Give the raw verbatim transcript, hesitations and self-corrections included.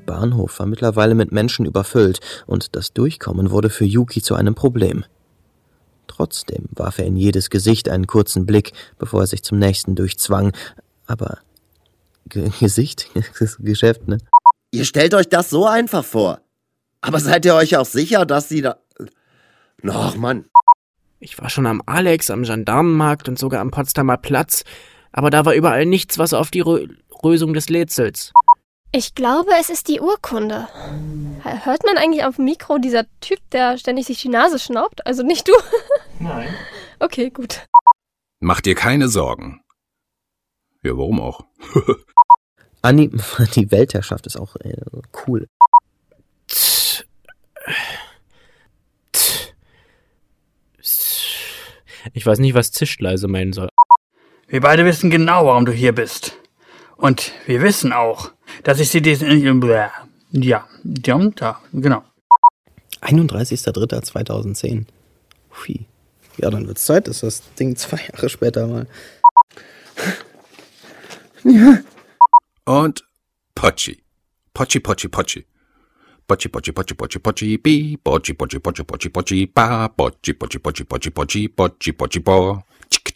Bahnhof war mittlerweile mit Menschen überfüllt und das Durchkommen wurde für Yuki zu einem Problem. Trotzdem warf er in jedes Gesicht einen kurzen Blick, bevor er sich zum nächsten durchzwang. Aber G- Gesicht? Das ist Geschäft, ne? Ihr stellt euch das so einfach vor. Aber seid ihr euch auch sicher, dass sie da... Ach, Mann. Ich war schon am Alex, am Gendarmenmarkt und sogar am Potsdamer Platz, aber da war überall nichts, was auf die Rö- Lösung des Rätsels. Ich glaube, es ist die Urkunde. Hört man eigentlich auf dem Mikro dieser Typ, der ständig sich die Nase schnaubt? Also nicht du? Nein. Okay, gut. Mach dir keine Sorgen. Ja, warum auch? Anni, die Weltherrschaft ist auch äh, cool. Tch. Tch. Ich weiß nicht, was Zischleise meinen soll. Wir beide wissen genau, warum du hier bist. Und wir wissen auch, dass ich sie diesen... Ja, da, genau. einunddreißigster dritter zweitausendzehn. Hui. Ja, dann wird's Zeit, dass das Ding zwei Jahre später mal... Ja. Und Pochi. Pochi, Pochi, Pochi. Pochi, Pochi, Pochi, Pochi, Pochi, bi. Pochi, Pochi, Pochi, Pochi, Pochi, ba. Pochi, Pochi, Pochi, Pochi, Pochi, Pochi, Pochi, po. Tschik,